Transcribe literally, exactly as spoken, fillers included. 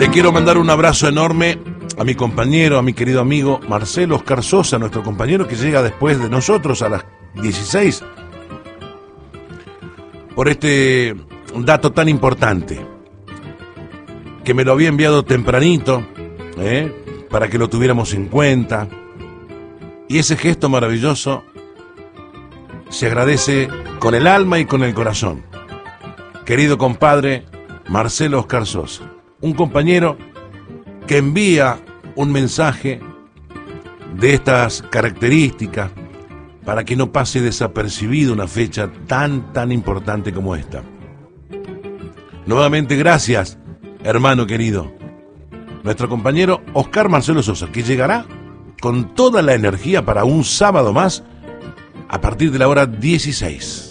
Le quiero mandar un abrazo enorme a mi compañero, a mi querido amigo Marcelo Oscar Sosa, nuestro compañero que llega después de nosotros a las dieciséis, por este dato tan importante, que me lo había enviado tempranito, ¿eh? para que lo tuviéramos en cuenta. Y ese gesto maravilloso se agradece con el alma y con el corazón. Querido compadre Marcelo Oscar Sosa, un compañero que envía un mensaje de estas características para que no pase desapercibido una fecha tan, tan importante como esta. Nuevamente, gracias, hermano querido. Nuestro compañero Oscar Marcelo Sosa, que llegará con toda la energía para un sábado más a partir de la hora dieciséis.